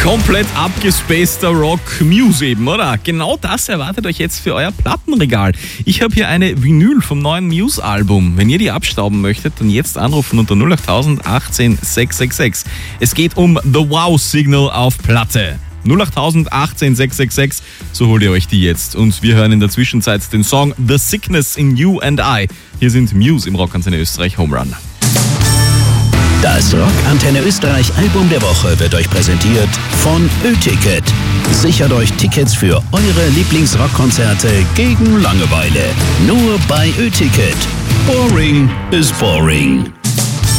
Komplett abgespaceter Rock, Muse eben, oder? Genau das erwartet euch jetzt für euer Plattenregal. Ich habe hier eine Vinyl vom neuen Muse-Album. Wenn ihr die abstauben möchtet, dann jetzt anrufen unter 08000 18 666. Es geht um The Wow Signal auf Platte. 08000 18 666, so holt ihr euch die jetzt. Und wir hören in der Zwischenzeit den Song The Sickness in You and I. Hier sind Muse im Rockantenne Österreich Home Run. Das Rockantenne Österreich Album der Woche wird euch präsentiert von Ö-Ticket. Sichert euch Tickets für eure Lieblingsrockkonzerte gegen Langeweile. Nur bei Ö-Ticket. Boring is boring.